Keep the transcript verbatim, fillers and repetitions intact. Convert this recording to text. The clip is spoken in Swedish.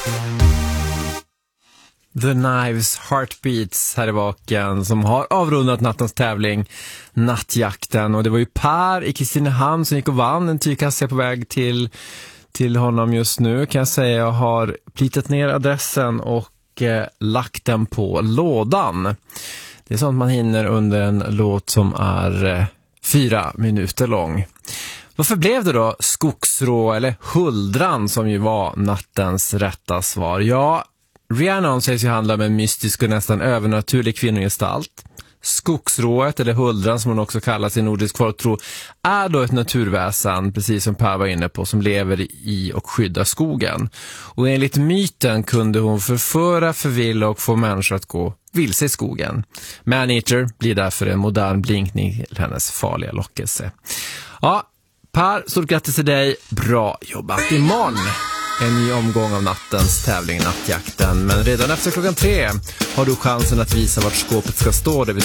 The Knives Heartbeats här i baken som har avrundat nattens tävling Nattjakten, och det var ju Per i Kristinehamn som gick och vann en tygkasse på väg till, till honom just nu, kan jag säga. Jag har plitat ner adressen och eh, lagt den på lådan. Det är sånt man hinner under en låt som är eh, fyra minuter lång. Varför blev det då Skogsrå eller Huldran som ju var nattens rätta svar? Ja, Rhiannon sägs ju handla om en mystisk och nästan övernaturlig kvinnogestalt. Skogsrået, eller Huldran som hon också kallas i nordisk folktro, är då ett naturväsen, precis som Per var inne på, som lever i och skyddar skogen. Och enligt myten kunde hon förföra, förvilla och få människor att gå vilse i skogen. Maneater blir därför en modern blinkning till hennes farliga lockelse. Ja, Per, stort grattis till dig. Bra jobbat. Imorgon en ny omgång av nattens tävling Nattjakten. Men redan efter klockan tre har du chansen att visa vart skåpet ska stå. Det vill